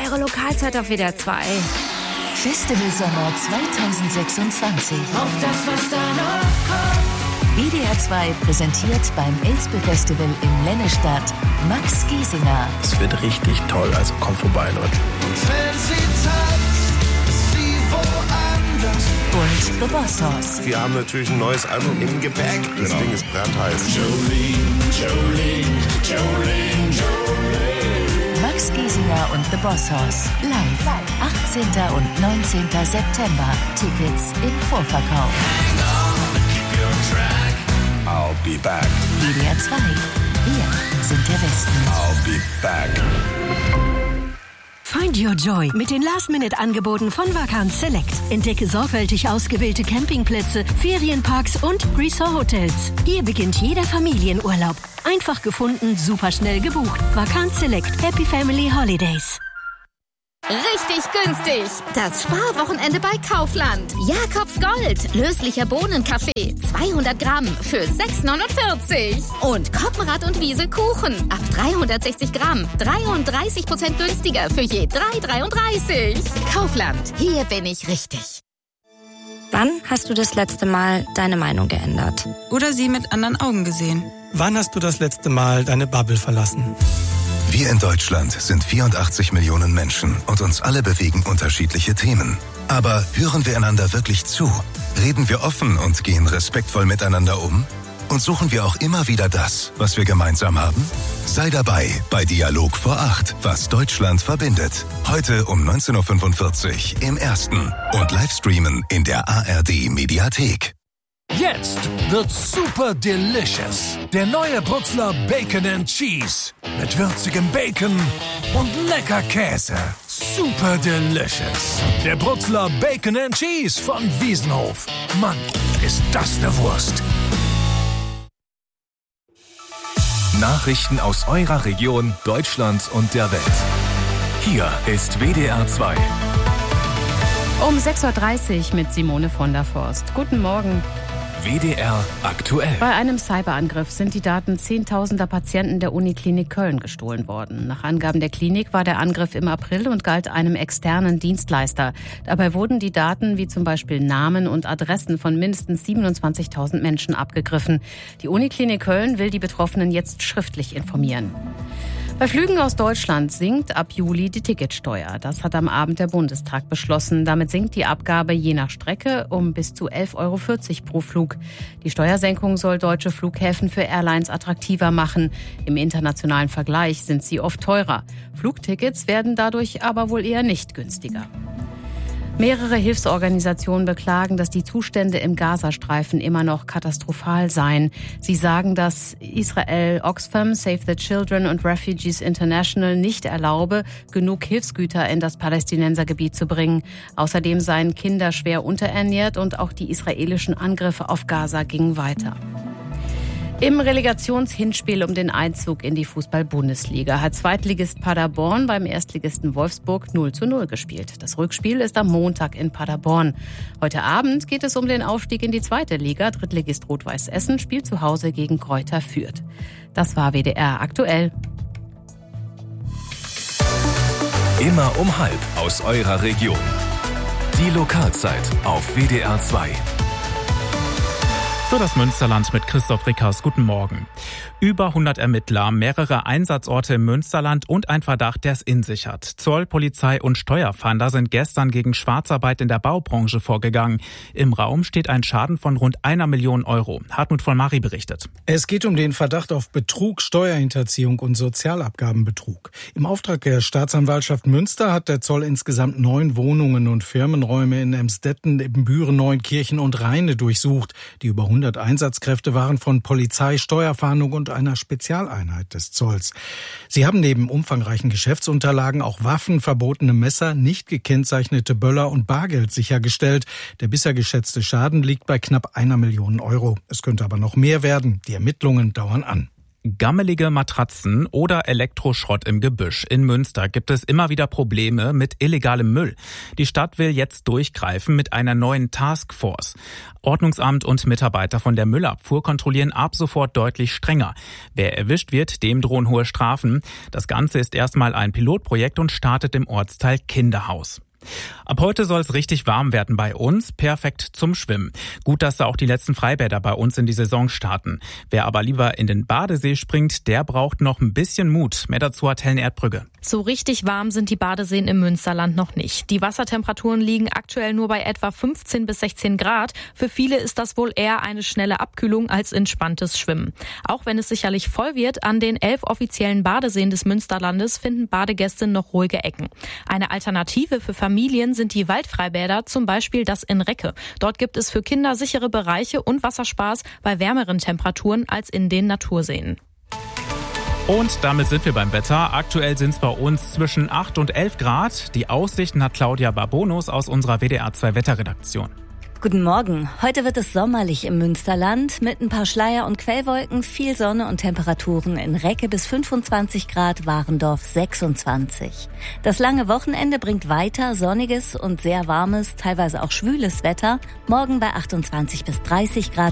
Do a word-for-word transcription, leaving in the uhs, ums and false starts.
eure Lokalzeit auf W D R zwei. Festival Sommer zwanzig sechsundzwanzig. Auf das, was da noch kommt. W D R zwei präsentiert beim Elspe Festival in Lennestadt Max Giesinger. Es wird richtig toll, also kommt vorbei, Leute. Und wenn sie tanzt, ist sie woanders. Und The Boss Hoss. Wir haben natürlich ein neues Album im Gepäck. Das genau. Ding ist brandheiß. Jolene, Jolene, Jolene, Jolene. Max Giesinger und The Boss Hoss. Live. achtzehnten und neunzehnten September. Tickets im Vorverkauf. Hang on, keep your track. I'll be back. W D R zwei. Wir sind der Westen. I'll be back. Find your joy mit den Last-Minute-Angeboten von Vacanz Select. Entdecke sorgfältig ausgewählte Campingplätze, Ferienparks und Resort-Hotels. Hier beginnt jeder Familienurlaub. Einfach gefunden, super schnell gebucht. Vacanz Select. Happy Family Holidays. Richtig günstig. Das Sparwochenende bei Kaufland. Jakobs Gold. Löslicher Bohnenkaffee. zweihundert Gramm für sechs neunundvierzig. Und Koppenrad und Wiese Kuchen. Ab dreihundertsechzig Gramm. dreiunddreißig Prozent günstiger für je drei dreiunddreißig. Kaufland. Hier bin ich richtig. Wann hast du das letzte Mal deine Meinung geändert? Oder sie mit anderen Augen gesehen? Wann hast du das letzte Mal deine Bubble verlassen? Wir in Deutschland sind vierundachtzig Millionen Menschen und uns alle bewegen unterschiedliche Themen. Aber hören wir einander wirklich zu? Reden wir offen und gehen respektvoll miteinander um? Und suchen wir auch immer wieder das, was wir gemeinsam haben? Sei dabei bei Dialog vor acht, was Deutschland verbindet. Heute um neunzehn Uhr fünfundvierzig im Ersten und Livestreamen in der A R D-Mediathek. Jetzt wird's super delicious. Der neue Bruxler Bacon and Cheese. Mit würzigem Bacon und lecker Käse. Super delicious. Der Bruxler Bacon and Cheese von Wiesenhof. Mann, ist das eine Wurst. Nachrichten aus eurer Region, Deutschland und der Welt. Hier ist W D R zwei. Um sechs Uhr dreißig mit Simone von der Forst. Guten Morgen. W D R aktuell. Bei einem Cyberangriff sind die Daten zehntausender Patienten der Uniklinik Köln gestohlen worden. Nach Angaben der Klinik war der Angriff im April und galt einem externen Dienstleister. Dabei wurden die Daten wie zum Beispiel Namen und Adressen von mindestens siebenundzwanzigtausend Menschen abgegriffen. Die Uniklinik Köln will die Betroffenen jetzt schriftlich informieren. Bei Flügen aus Deutschland sinkt ab Juli die Ticketsteuer. Das hat am Abend der Bundestag beschlossen. Damit sinkt die Abgabe je nach Strecke um bis zu elf Euro vierzig pro Flug. Die Steuersenkung soll deutsche Flughäfen für Airlines attraktiver machen. Im internationalen Vergleich sind sie oft teurer. Flugtickets werden dadurch aber wohl eher nicht günstiger. Mehrere Hilfsorganisationen beklagen, dass die Zustände im Gazastreifen immer noch katastrophal seien. Sie sagen, dass Israel Oxfam, Save the Children und Refugees International nicht erlaube, genug Hilfsgüter in das Palästinensergebiet zu bringen. Außerdem seien Kinder schwer unterernährt und auch die israelischen Angriffe auf Gaza gingen weiter. Im Relegationshinspiel um den Einzug in die Fußball-Bundesliga hat Zweitligist Paderborn beim Erstligisten Wolfsburg null zu null gespielt. Das Rückspiel ist am Montag in Paderborn. Heute Abend geht es um den Aufstieg in die zweite Liga. Drittligist Rot-Weiß Essen spielt zu Hause gegen Greuther Fürth. Das war W D R aktuell. Immer um halb aus eurer Region. Die Lokalzeit auf W D R zwei. So, das Münsterland mit Christoph Rickers. Guten Morgen. Über hundert Ermittler, mehrere Einsatzorte im Münsterland und ein Verdacht, der es in sich hat. Zoll, Polizei und Steuerfahnder sind gestern gegen Schwarzarbeit in der Baubranche vorgegangen. Im Raum steht ein Schaden von rund einer Million Euro. Hartmut von Mari berichtet. Es geht um den Verdacht auf Betrug, Steuerhinterziehung und Sozialabgabenbetrug. Im Auftrag der Staatsanwaltschaft Münster hat der Zoll insgesamt neun Wohnungen und Firmenräume in Emstetten, Ibbenbüren, Neunkirchen und Rheine durchsucht. Die über hundert Einsatzkräfte waren von Polizei, Steuerfahndung und einer Spezialeinheit des Zolls. Sie haben neben umfangreichen Geschäftsunterlagen auch Waffen, verbotene Messer, nicht gekennzeichnete Böller und Bargeld sichergestellt. Der bisher geschätzte Schaden liegt bei knapp einer Million Euro. Es könnte aber noch mehr werden. Die Ermittlungen dauern an. Gammelige Matratzen oder Elektroschrott im Gebüsch. In Münster gibt es immer wieder Probleme mit illegalem Müll. Die Stadt will jetzt durchgreifen mit einer neuen Taskforce. Ordnungsamt und Mitarbeiter von der Müllabfuhr kontrollieren ab sofort deutlich strenger. Wer erwischt wird, dem drohen hohe Strafen. Das Ganze ist erstmal ein Pilotprojekt und startet im Ortsteil Kinderhaus. Ab heute soll es richtig warm werden bei uns, perfekt zum Schwimmen. Gut, dass da auch die letzten Freibäder bei uns in die Saison starten. Wer aber lieber in den Badesee springt, der braucht noch ein bisschen Mut. Mehr dazu hat Helen Erdbrügge. So richtig warm sind die Badeseen im Münsterland noch nicht. Die Wassertemperaturen liegen aktuell nur bei etwa fünfzehn bis sechzehn Grad. Für viele ist das wohl eher eine schnelle Abkühlung als entspanntes Schwimmen. Auch wenn es sicherlich voll wird, an den elf offiziellen Badeseen des Münsterlandes finden Badegäste noch ruhige Ecken. Eine Alternative für Familien sind die Waldfreibäder, zum Beispiel das in Recke. Dort gibt es für Kinder sichere Bereiche und Wasserspaß bei wärmeren Temperaturen als in den Naturseen. Und damit sind wir beim Wetter. Aktuell sind es bei uns zwischen acht und elf Grad. Die Aussichten hat Claudia Barbonus aus unserer W D R zwei Wetterredaktion. Guten Morgen. Heute wird es sommerlich im Münsterland mit ein paar Schleier- und Quellwolken, viel Sonne und Temperaturen in Recke bis fünfundzwanzig Grad, Warendorf sechsundzwanzig. Das lange Wochenende bringt weiter sonniges und sehr warmes, teilweise auch schwüles Wetter. Morgen bei achtundzwanzig bis dreißig Grad.